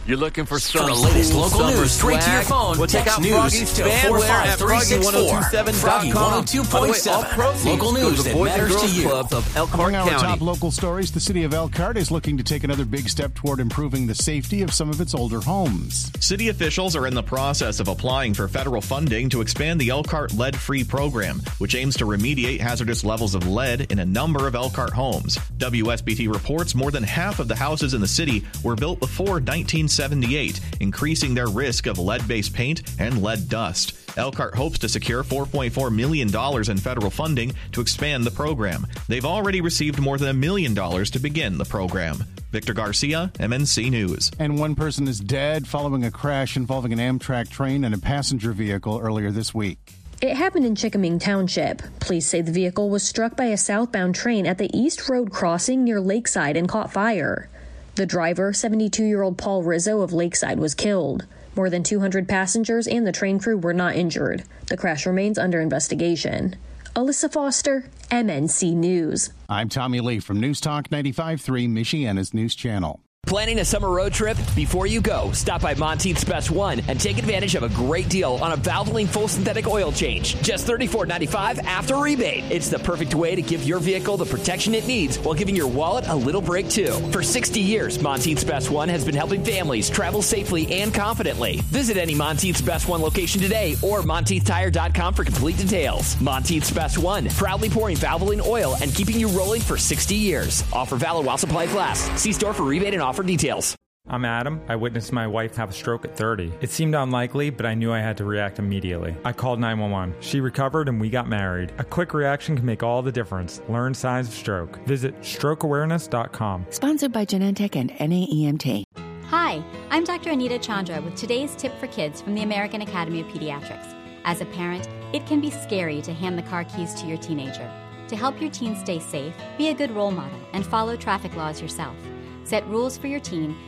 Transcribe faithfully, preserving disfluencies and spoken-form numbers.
You're looking for some the latest cool local news straight swag? to your phone. Well, check Text out news Froggy's to fanware four five at three Froggy six one oh two four. seven dot Froggy com. one oh two By the way, point all seven. proceeds Local go to news the that Boys and matters Girls to you. Clubs of Elkhart Among our County. top local stories, the city of Elkhart is looking to take another big step toward improving the safety of some of its older homes. City officials are in the process of applying for federal funding to expand the Elkhart Lead-Free program, which aims to remediate hazardous levels of lead in a number of Elkhart homes. W S B T reports more than half of the houses in the city were built before nineteen seventy-eight, increasing their risk of lead-based paint and lead dust. Elkhart hopes to secure four point four million dollars in federal funding to expand the program. They've already received more than a million dollars to begin the program. Victor Garcia, M N C News. And one person is dead following a crash involving an Amtrak train and a passenger vehicle earlier this week. It happened in Chickaming Township. Police say the vehicle was struck by a southbound train at the East Road crossing near Lakeside and caught fire. The driver, seventy-two-year-old Paul Rizzo of Lakeside, was killed. More than two hundred passengers and the train crew were not injured. The crash remains under investigation. Alyssa Foster, M N C News. I'm Tommy Lee from News Talk ninety-five point three, Michiana's news channel. Planning a summer road trip? Before you go, stop by Monteith's Best One and take advantage of a great deal on a Valvoline full synthetic oil change. Just thirty-four ninety-five after rebate. It's the perfect way to give your vehicle the protection it needs while giving your wallet a little break too. For sixty years, Monteith's Best One has been helping families travel safely and confidently. Visit any Monteith's Best One location today or Monteith Tire dot com for complete details. Monteith's Best One, proudly pouring Valvoline oil and keeping you rolling for sixty years. Offer valid while supplies last. See store for rebate and offer details. I'm Adam. I witnessed my wife have a stroke at thirty. It seemed unlikely, but I knew I had to react immediately. I called nine one one. She recovered and we got married. A quick reaction can make all the difference. Learn signs of stroke. Visit stroke awareness dot com. Sponsored by Genentech and N A E M T. Hi, I'm Doctor Anita Chandra with today's tip for kids from the American Academy of Pediatrics. As a parent, it can be scary to hand the car keys to your teenager. To help your teen stay safe, be a good role model and follow traffic laws yourself. Set rules for your teen